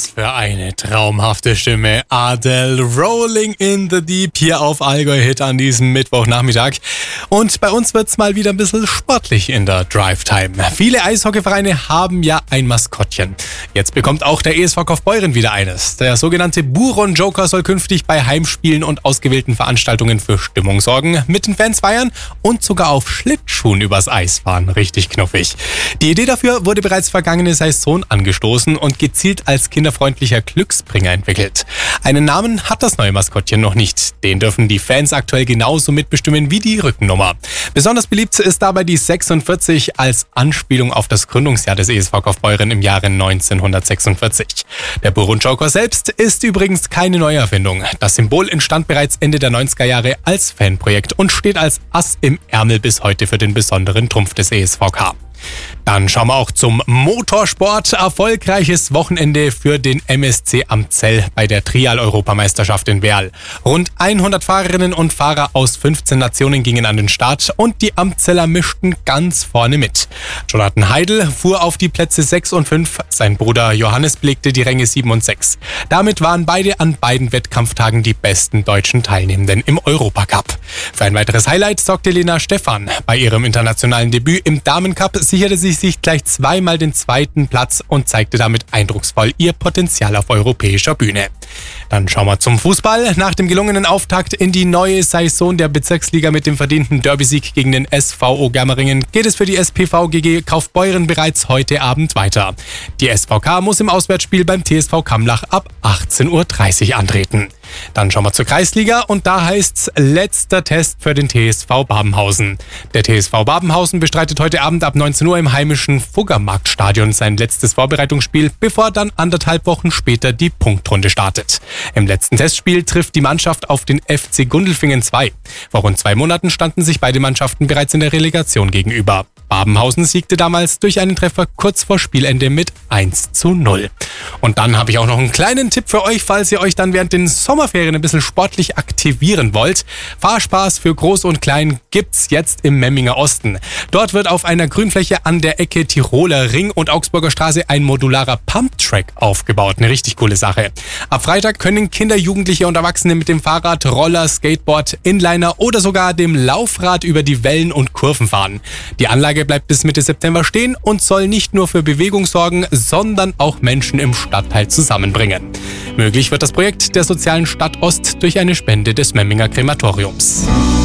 Was für eine traumhafte Stimme. Adele, Rolling in the Deep hier auf Allgäu Hit an diesem Mittwochnachmittag. Und bei uns wird's mal wieder ein bisschen sportlich in der Drive Time. Viele Eishockeyvereine haben ja ein Maskottchen. Jetzt bekommt auch der ESV Kaufbeuren wieder eines. Der sogenannte Buron Joker soll künftig bei Heimspielen und ausgewählten Veranstaltungen für Stimmung sorgen, mit den Fans feiern und sogar auf Schlittschuhen übers Eis fahren. Richtig knuffig. Die Idee dafür wurde bereits vergangene Saison angestoßen und gezielt als kinderfreundlicher Glücksbringer entwickelt. Einen Namen hat das neue Maskottchen noch nicht. Den dürfen die Fans aktuell genauso mitbestimmen wie die Rückennummer. Besonders beliebt ist dabei die 46 als Anspielung auf das Gründungsjahr des ESV Kaufbeuren im Jahre 1946. Der Buron Joker selbst ist übrigens keine Neuerfindung. Das Symbol entstand bereits Ende der 90er Jahre als Fanprojekt und steht als Ass im Ärmel bis heute für den besonderen Trumpf des ESVK. Dann schauen wir auch zum Motorsport. Erfolgreiches Wochenende für den MSC Amzell bei der Trial-Europameisterschaft in Werl. Rund 100 Fahrerinnen und Fahrer aus 15 Nationen gingen an den Start und die Amzeller mischten ganz vorne mit. Jonathan Heidel fuhr auf die Plätze 6 und 5, sein Bruder Johannes belegte die Ränge 7 und 6. Damit waren beide an beiden Wettkampftagen die besten deutschen Teilnehmenden im Europacup. Für ein weiteres Highlight sorgte Lena Stephan. Bei ihrem internationalen Debüt im Damencup sicherte sie sich gleich zweimal den zweiten Platz und zeigte damit eindrucksvoll ihr Potenzial auf europäischer Bühne. Dann schauen wir zum Fußball. Nach dem gelungenen Auftakt in die neue Saison der Bezirksliga mit dem verdienten Derby-Sieg gegen den SVO Germeringen geht es für die SPV GG Kaufbeuren bereits heute Abend weiter. Die SVK muss im Auswärtsspiel beim TSV Kamlach ab 18:30 Uhr antreten. Dann schauen wir zur Kreisliga und da heißt's letzter Test für den TSV Babenhausen. Der TSV Babenhausen bestreitet heute Abend ab 19 Uhr im heimischen Fuggermarktstadion sein letztes Vorbereitungsspiel, bevor dann 1,5 Wochen später die Punktrunde startet. Im letzten Testspiel trifft die Mannschaft auf den FC Gundelfingen 2. Vor rund 2 Monaten standen sich beide Mannschaften bereits in der Relegation gegenüber. Babenhausen siegte damals durch einen Treffer kurz vor Spielende mit 1:0. Und dann habe ich auch noch einen kleinen Tipp für euch, falls ihr euch dann während den Sommerferien ein bisschen sportlich aktivieren wollt. Fahrspaß für Groß und Klein gibt's jetzt im Memminger Osten. Dort wird auf einer Grünfläche an der Ecke Tiroler Ring und Augsburger Straße ein modularer Pumptrack aufgebaut. Eine richtig coole Sache. Ab Freitag können Kinder, Jugendliche und Erwachsene mit dem Fahrrad, Roller, Skateboard, Inliner oder sogar dem Laufrad über die Wellen und Kurven fahren. Die Anlage bleibt bis Mitte September stehen und soll nicht nur für Bewegung sorgen, sondern auch Menschen im Stadtteil zusammenbringen. Möglich wird das Projekt der sozialen Stadt Ost durch eine Spende des Memminger Krematoriums.